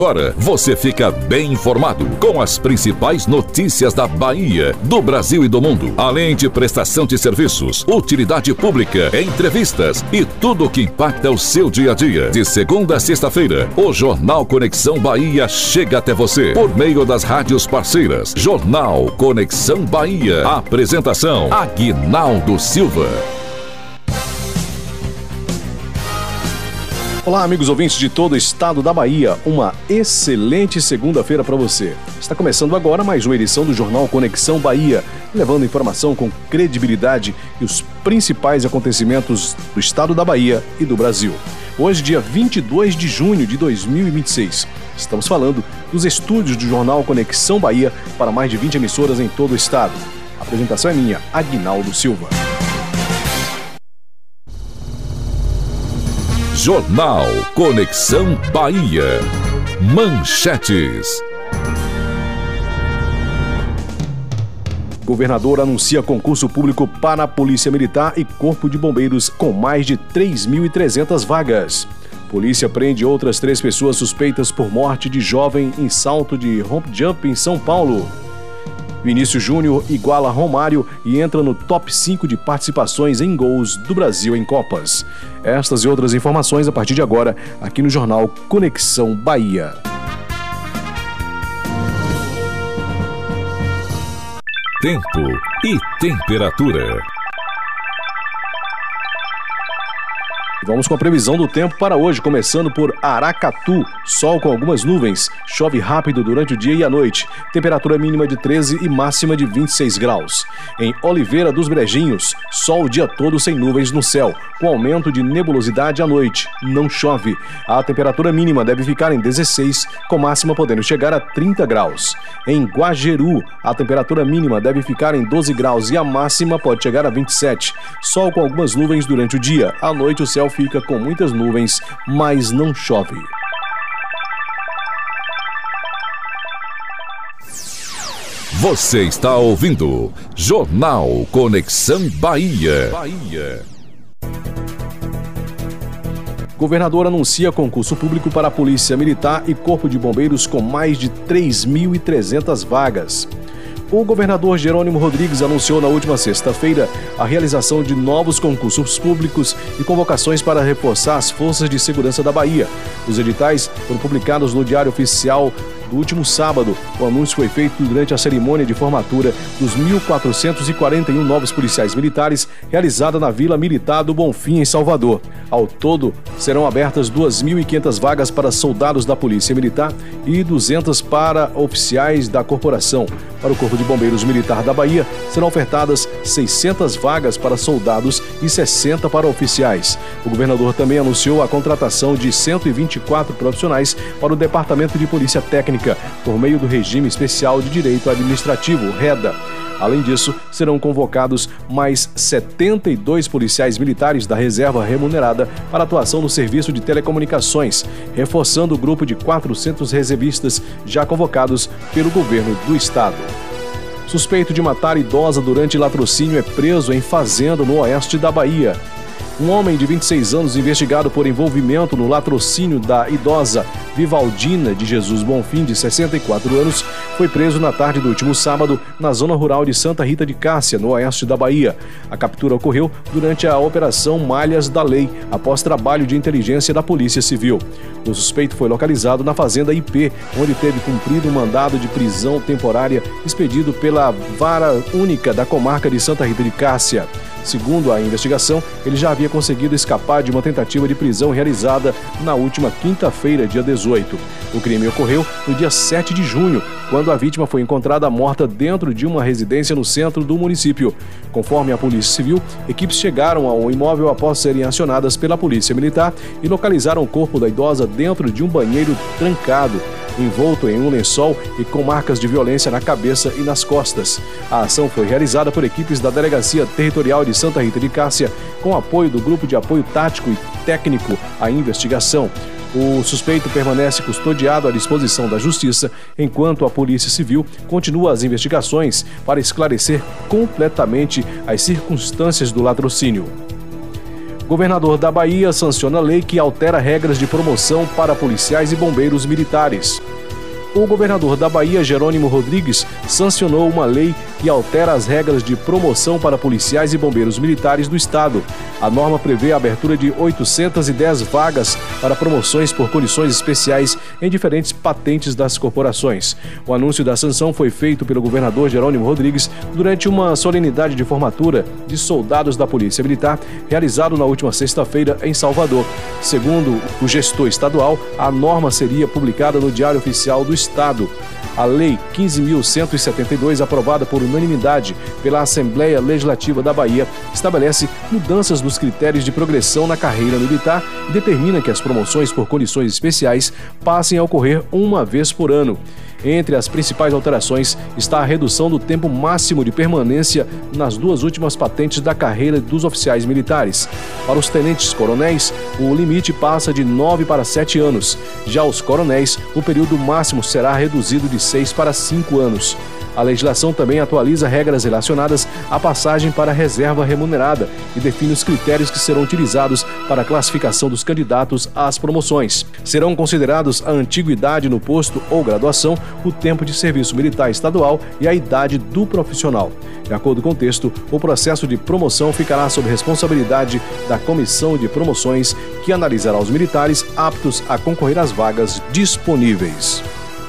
Agora você fica bem informado com as principais notícias da Bahia, do Brasil e do mundo, além de prestação de serviços, utilidade pública, entrevistas e tudo o que impacta o seu dia a dia. De segunda a sexta-feira, o Jornal Conexão Bahia chega até você por meio das rádios parceiras. Jornal Conexão Bahia. Apresentação: Aguinaldo Silva. Olá, amigos ouvintes de todo o estado da Bahia, uma excelente segunda-feira para você. Está começando agora mais uma edição do Jornal Conexão Bahia, levando informação com credibilidade e os principais acontecimentos do estado da Bahia e do Brasil. Hoje, dia 22 de junho de 2026, estamos falando dos estúdios do Jornal Conexão Bahia para mais de 20 emissoras em todo o estado. A apresentação é minha, Aguinaldo Silva. Jornal Conexão Bahia. Manchetes. Governador anuncia concurso público para a Polícia Militar e Corpo de Bombeiros com mais de 3.300 vagas. Polícia prende outras 3 pessoas suspeitas por morte de jovem em salto de hop jump em São Paulo. Vinícius Júnior iguala Romário e entra no top 5 de participações em gols do Brasil em Copas. Estas e outras informações a partir de agora, aqui no Jornal Conexão Bahia. Tempo e temperatura. Vamos com a previsão do tempo para hoje, começando por Aracatu. Sol com algumas nuvens, chove rápido durante o dia e a noite. Temperatura mínima de 13 e máxima de 26 graus. Em Oliveira dos Brejinhos, sol o dia todo sem nuvens no céu, com aumento de nebulosidade à noite. Não chove. A temperatura mínima deve ficar em 16, com máxima podendo chegar a 30 graus. Em Guajeru, a temperatura mínima deve ficar em 12 graus e a máxima pode chegar a 27. Sol com algumas nuvens durante o dia. À noite o céu fica com muitas nuvens, mas não chove. Você está ouvindo Jornal Conexão Bahia. Governador anuncia concurso público para a Polícia Militar e Corpo de Bombeiros com mais de 3.300 vagas. O governador Jerônimo Rodrigues anunciou na última sexta-feira a realização de novos concursos públicos e convocações para reforçar as forças de segurança da Bahia. Os editais foram publicados no Diário Oficial do último sábado. O anúncio foi feito durante a cerimônia de formatura dos 1.441 novos policiais militares realizada na Vila Militar do Bonfim, em Salvador. Ao todo, serão abertas 2.500 vagas para soldados da Polícia Militar e 200 para oficiais da corporação. Para o Corpo de Bombeiros Militar da Bahia, serão ofertadas 600 vagas para soldados e 60 para oficiais. O governador também anunciou a contratação de 124 profissionais para o Departamento de Polícia Técnica, por meio do Regime Especial de Direito Administrativo, REDA. Além disso, serão convocados mais 72 policiais militares da reserva remunerada para atuação no serviço de telecomunicações, reforçando o grupo de 400 reservistas já convocados pelo governo do estado. Suspeito de matar idosa durante latrocínio é preso em fazenda no oeste da Bahia. Um homem de 26 anos investigado por envolvimento no latrocínio da idosa Vivaldina de Jesus Bonfim, de 64 anos, foi preso na tarde do último sábado na zona rural de Santa Rita de Cássia, no oeste da Bahia. A captura ocorreu durante a Operação Malhas da Lei, após trabalho de inteligência da Polícia Civil. O suspeito foi localizado na fazenda IP, onde teve cumprido um mandado de prisão temporária expedido pela Vara Única da Comarca de Santa Rita de Cássia. Segundo a investigação, ele já havia conseguido escapar de uma tentativa de prisão realizada na última quinta-feira, dia 18. O crime ocorreu no dia 7 de junho, quando a vítima foi encontrada morta dentro de uma residência no centro do município. Conforme a Polícia Civil, equipes chegaram ao imóvel após serem acionadas pela Polícia Militar e localizaram o corpo da idosa dentro de um banheiro trancado, envolto em um lençol e com marcas de violência na cabeça e nas costas. A ação foi realizada por equipes da Delegacia Territorial de Santa Rita de Cássia, com apoio do Grupo de Apoio Tático e Técnico à Investigação. O suspeito permanece custodiado à disposição da Justiça, enquanto a Polícia Civil continua as investigações para esclarecer completamente as circunstâncias do latrocínio. Governador da Bahia sanciona a lei que altera regras de promoção para policiais e bombeiros militares. O governador da Bahia, Jerônimo Rodrigues, sancionou uma lei que altera as regras de promoção para policiais e bombeiros militares do estado. A norma prevê a abertura de 810 vagas para promoções por condições especiais em diferentes patentes das corporações. O anúncio da sanção foi feito pelo governador Jerônimo Rodrigues durante uma solenidade de formatura de soldados da Polícia Militar realizado na última sexta-feira em Salvador. Segundo o gestor estadual, a norma seria publicada no Diário Oficial do Estado. A Lei 15.172, aprovada por unanimidade pela Assembleia Legislativa da Bahia, estabelece mudanças nos critérios de progressão na carreira militar e determina que as promoções por condições especiais passem a ocorrer uma vez por ano. Entre as principais alterações está a redução do tempo máximo de permanência nas duas últimas patentes da carreira dos oficiais militares. Para os tenentes-coronéis, o limite passa de 9 para 7 anos. Já os coronéis, o período máximo será reduzido de 6 para 5 anos. A legislação também atualiza regras relacionadas à passagem para a reserva remunerada e define os critérios que serão utilizados para a classificação dos candidatos às promoções. Serão considerados a antiguidade no posto ou graduação, o tempo de serviço militar estadual e a idade do profissional. De acordo com o texto, o processo de promoção ficará sob responsabilidade da Comissão de Promoções, que analisará os militares aptos a concorrer às vagas disponíveis.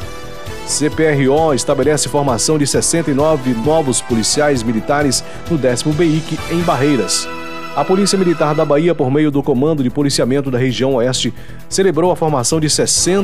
CPRO estabelece formação de 69 novos policiais militares no 10º BIC em Barreiras. A Polícia Militar da Bahia, por meio do Comando de Policiamento da Região Oeste, celebrou a formação de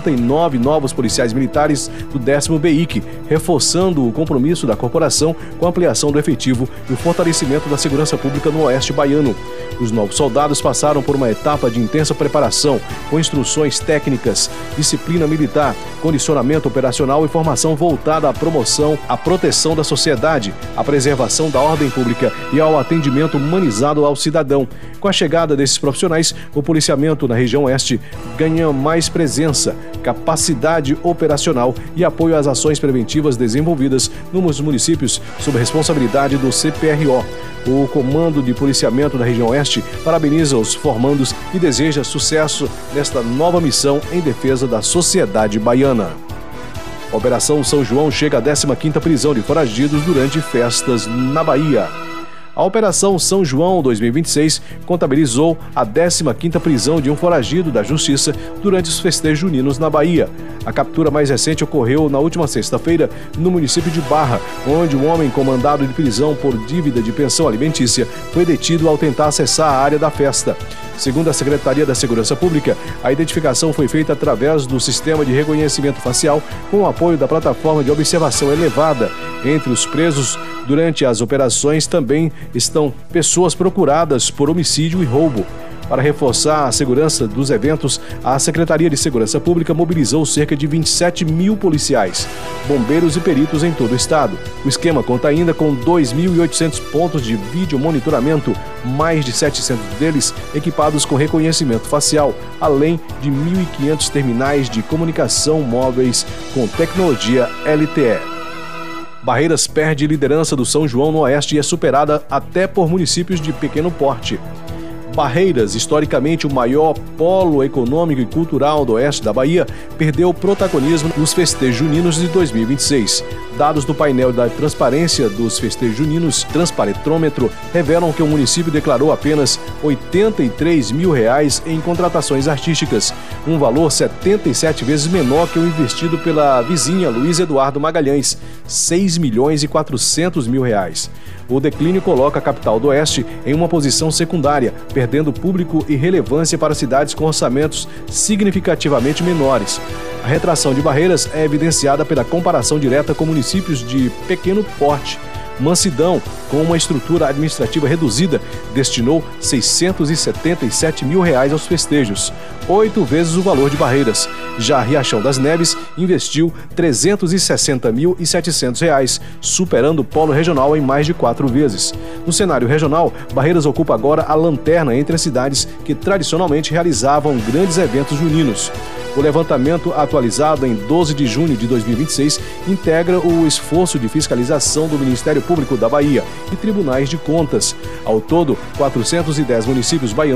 69 novos policiais militares do 10º BIC, reforçando o compromisso da corporação com a ampliação do efetivo e o fortalecimento da segurança pública no Oeste baiano. Os novos soldados passaram por uma etapa de intensa preparação, com instruções técnicas, disciplina militar, condicionamento operacional e formação voltada à promoção, à proteção da sociedade, à preservação da ordem pública e ao atendimento humanizado ao cidadão. Com a chegada desses profissionais, o policiamento na região oeste ganha mais presença, capacidade operacional e apoio às ações preventivas desenvolvidas nos municípios sob responsabilidade do CPRO. O Comando de Policiamento da Região Oeste parabeniza os formandos e deseja sucesso nesta nova missão em defesa da sociedade baiana. A Operação São João chega à 15ª prisão de foragidos durante festas na Bahia. A Operação São João 2026 contabilizou a 15ª prisão de um foragido da Justiça durante os festejos juninos na Bahia. A captura mais recente ocorreu na última sexta-feira no município de Barra, onde um homem com mandado de prisão por dívida de pensão alimentícia foi detido ao tentar acessar a área da festa. Segundo a Secretaria da Segurança Pública, a identificação foi feita através do sistema de reconhecimento facial com o apoio da plataforma de observação elevada. Entre os presos durante as operações também estão pessoas procuradas por homicídio e roubo. Para reforçar a segurança dos eventos, a Secretaria de Segurança Pública mobilizou cerca de 27 mil policiais, bombeiros e peritos em todo o estado. O esquema conta ainda com 2.800 pontos de vídeo monitoramento, mais de 700 deles equipados com reconhecimento facial, além de 1.500 terminais de comunicação móveis com tecnologia LTE. Barreiras perde liderança do São João no Oeste e é superada até por municípios de pequeno porte. Barreiras, historicamente o maior polo econômico e cultural do oeste da Bahia, perdeu protagonismo nos festejos juninos de 2026. Dados do painel da transparência dos festejos juninos, Transparentrômetro, revelam que o município declarou apenas R$ 83 mil em contratações artísticas, um valor 77 vezes menor que o investido pela vizinha Luiz Eduardo Magalhães, R$ 6.400.000. O declínio coloca a capital do Oeste em uma posição secundária, perdendo público e relevância para cidades com orçamentos significativamente menores. A retração de Barreiras é evidenciada pela comparação direta com municípios de pequeno porte. Mansidão, com uma estrutura administrativa reduzida, destinou R$ 677 mil aos festejos, 8 vezes o valor de Barreiras. Já Riachão das Neves investiu R$ 360.700, superando o polo regional em mais de 4 vezes. No cenário regional, Barreiras ocupa agora a lanterna entre as cidades que tradicionalmente realizavam grandes eventos juninos. O levantamento, atualizado em 12 de junho de 2026, integra o esforço de fiscalização do Ministério Público da Bahia e tribunais de contas. Ao todo, 410 municípios baianos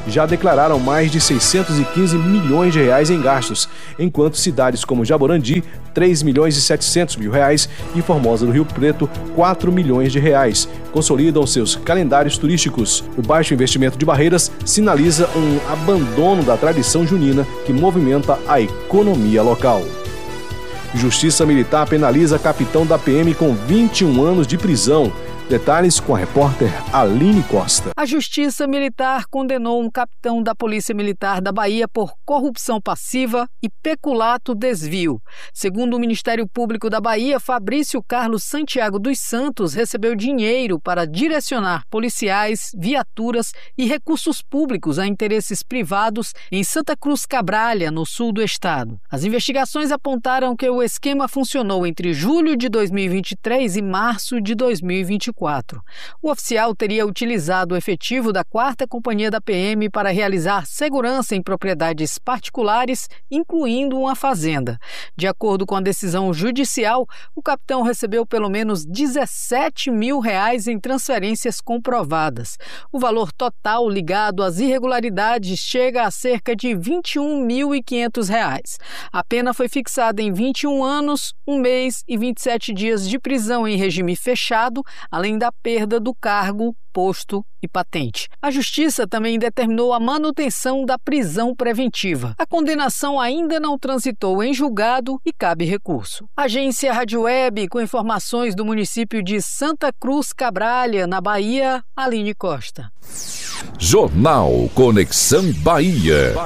já declararam mais de 615 milhões de reais em gastos, enquanto cidades como Jaborandi, 3 milhões e 700 mil reais e Formosa do Rio Preto, 4 milhões de reais, consolidam seus calendários turísticos. O baixo investimento de Barreiras sinaliza um abandono da tradição junina que movimenta a economia local. Justiça Militar penaliza capitão da PM com 21 anos de prisão. Detalhes com a repórter Aline Costa. A Justiça Militar condenou um capitão da Polícia Militar da Bahia por corrupção passiva e peculato desvio. Segundo o Ministério Público da Bahia, Fabrício Carlos Santiago dos Santos recebeu dinheiro para direcionar policiais, viaturas e recursos públicos a interesses privados em Santa Cruz Cabralha, no sul do estado. As investigações apontaram que o esquema funcionou entre julho de 2023 e março de 2024. O oficial teria utilizado o efetivo da 4ª Companhia da PM para realizar segurança em propriedades particulares, incluindo uma fazenda. De acordo com a decisão judicial, o capitão recebeu pelo menos 17 mil reais em transferências comprovadas. O valor total ligado às irregularidades chega a cerca de 21.500 reais. A pena foi fixada em 21 anos, 1 mês e 27 dias de prisão em regime fechado, além da perda do cargo, posto e patente. A Justiça também determinou a manutenção da prisão preventiva. A condenação ainda não transitou em julgado e cabe recurso. Agência Rádio Web, com informações do município de Santa Cruz Cabralha, na Bahia, Aline Costa. Jornal Conexão Bahia.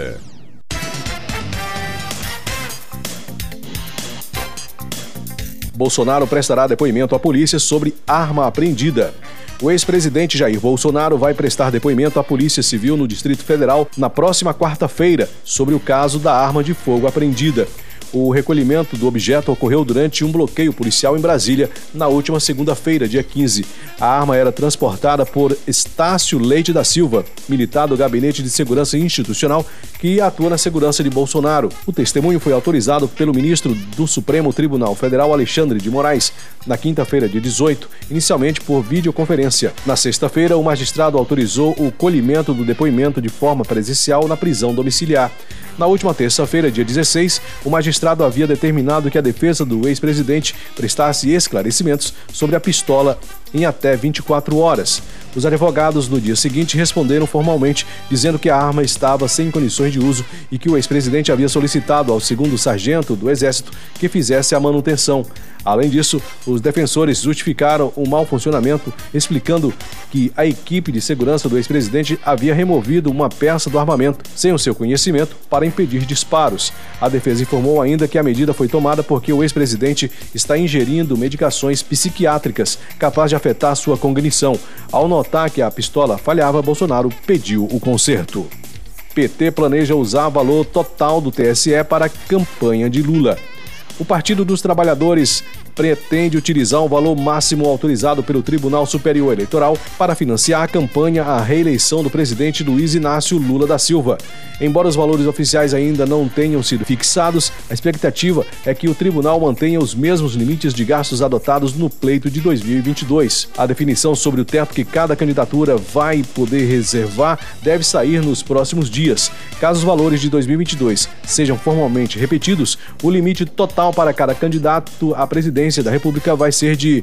Bolsonaro prestará depoimento à polícia sobre arma apreendida. O ex-presidente Jair Bolsonaro vai prestar depoimento à Polícia Civil no Distrito Federal na próxima quarta-feira sobre o caso da arma de fogo apreendida. O recolhimento do objeto ocorreu durante um bloqueio policial em Brasília na última segunda-feira, dia 15. A arma era transportada por Estácio Leite da Silva, militar do Gabinete de Segurança Institucional, que atua na segurança de Bolsonaro. O testemunho foi autorizado pelo ministro do Supremo Tribunal Federal, Alexandre de Moraes, na quinta-feira, dia 18, inicialmente por videoconferência. Na sexta-feira, o magistrado autorizou o colhimento do depoimento de forma presencial na prisão domiciliar. Na última terça-feira, dia 16, o magistrado havia determinado que a defesa do ex-presidente prestasse esclarecimentos sobre a pistola em até 24 horas. Os advogados, no dia seguinte, responderam formalmente, dizendo que a arma estava sem condições de uso e que o ex-presidente havia solicitado ao 2º sargento do Exército que fizesse a manutenção. Além disso, os defensores justificaram o mau funcionamento, explicando que a equipe de segurança do ex-presidente havia removido uma peça do armamento, sem o seu conhecimento, para impedir disparos. A defesa informou ainda que a medida foi tomada porque o ex-presidente está ingerindo medicações psiquiátricas capazes de afetar sua cognição. Ao notar que a pistola falhava, Bolsonaro pediu o conserto. PT planeja usar valor total do TSE para a campanha de Lula. O Partido dos Trabalhadores pretende utilizar o valor máximo autorizado pelo Tribunal Superior Eleitoral para financiar a campanha à reeleição do presidente Luiz Inácio Lula da Silva. Embora os valores oficiais ainda não tenham sido fixados, a expectativa é que o tribunal mantenha os mesmos limites de gastos adotados no pleito de 2022. A definição sobre o teto que cada candidatura vai poder reservar deve sair nos próximos dias. Caso os valores de 2022 sejam formalmente repetidos, o limite total para cada candidato à presidência da República vai ser de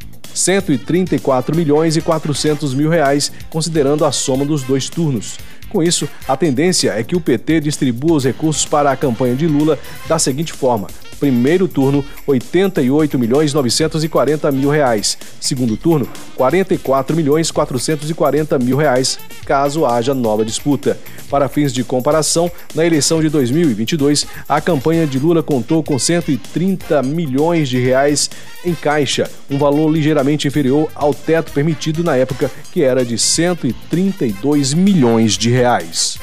134 milhões e 400 mil reais, considerando a soma dos 2 turnos. Com isso, a tendência é que o PT distribua os recursos para a campanha de Lula da seguinte forma: primeiro turno, 88 milhões 940 mil reais. Segundo turno, 44 milhões 440 mil reais, caso haja nova disputa. Para fins de comparação, na eleição de 2022, a campanha de Lula contou com 130 milhões de reais em caixa, um valor ligeiramente inferior ao teto permitido na época, que era de 132 milhões de reais.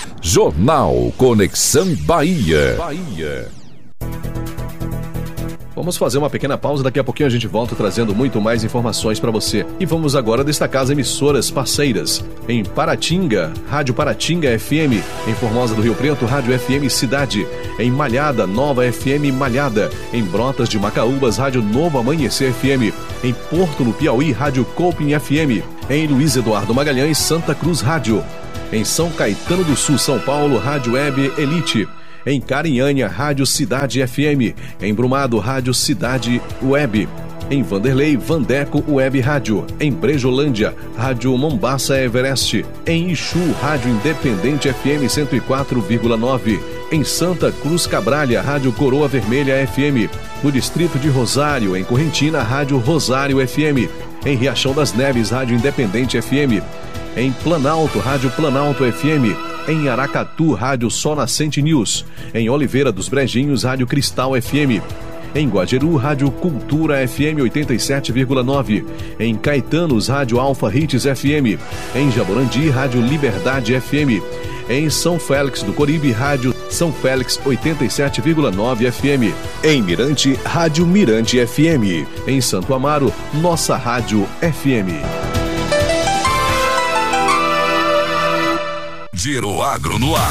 Jornal Conexão Bahia. Vamos fazer uma pequena pausa, daqui a pouquinho a gente volta trazendo muito mais informações para você. E vamos agora destacar as emissoras parceiras. Em Paratinga, Rádio Paratinga FM. Em Formosa do Rio Preto, Rádio FM Cidade. Em Malhada, Nova FM Malhada. Em Brotas de Macaúbas, Rádio Novo Amanhecer FM. Em Porto, no Piauí, Rádio Coping FM. Em Luiz Eduardo Magalhães, Santa Cruz Rádio. Em São Caetano do Sul, São Paulo, Rádio Web Elite. Em Carinhanha, Rádio Cidade FM. Em Brumado, Rádio Cidade Web. Em Vanderlei, Vandeco Web Rádio. Em Brejolândia, Rádio Mombaça Everest. Em Ixu, Rádio Independente FM 104,9. Em Santa Cruz Cabralha, Rádio Coroa Vermelha FM. No distrito de Rosário, em Correntina, Rádio Rosário FM. Em Riachão das Neves, Rádio Independente FM. Em Planalto, Rádio Planalto FM. Em Aracatu, Rádio Sol Nascente News. Em Oliveira dos Brejinhos, Rádio Cristal FM. Em Guajeru, Rádio Cultura FM 87,9. Em Caetanos, Rádio Alfa Hits FM. Em Jaborandi, Rádio Liberdade FM. Em São Félix do Coribe, Rádio São Félix 87,9 FM. Em Mirante, Rádio Mirante FM. Em Santo Amaro, Nossa Rádio FM. Giro Agro no ar.